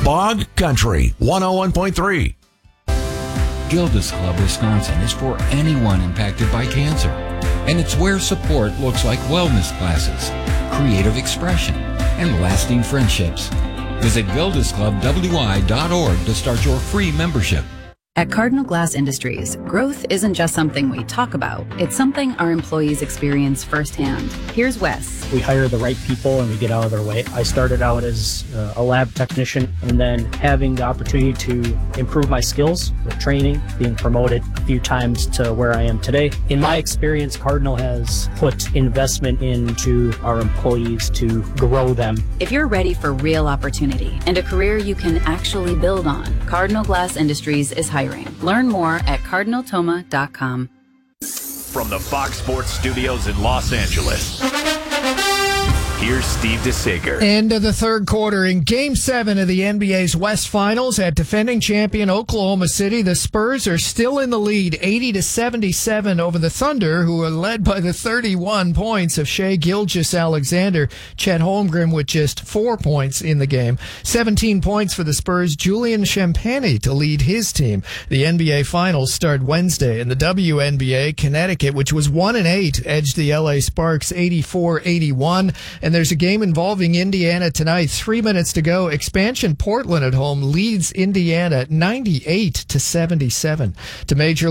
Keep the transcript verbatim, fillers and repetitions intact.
Bog Country one oh one point three. Gilda's Club Wisconsin is for anyone impacted by cancer. And it's where support looks like wellness classes, creative expression, and lasting friendships. Visit gildas club w i dot org to start your free membership. At Cardinal Glass Industries, growth isn't just something we talk about. It's something our employees experience firsthand. Here's Wes. We hire the right people and we get out of their way. I started out as uh, a lab technician, and then having the opportunity to improve my skills with training, being promoted a few times to where I am today. In my experience, Cardinal has put investment into our employees to grow them. If you're ready for real opportunity and a career you can actually build on, Cardinal Glass Industries is hiring. Learn more at cardinal toma dot com. From the Fox Sports Studios in Los Angeles, here's Steve DeSager. End of the third quarter in Game seven of the N B A's West Finals at defending champion Oklahoma City. The Spurs are still in the lead, eighty to seventy-seven over the Thunder, who are led by the thirty-one points of Shai Gilgeous-Alexander. Chet Holmgren with just four points in the game. seventeen points for the Spurs. Julian Champagnie to lead his team. The N B A Finals start Wednesday. In the W N B A, Connecticut, which was one and eight, edged the L A Sparks eighty-four eighty-one. And there's a game involving Indiana tonight. Three minutes to go. Expansion Portland at home leads Indiana ninety-eight to seventy-seven. To Major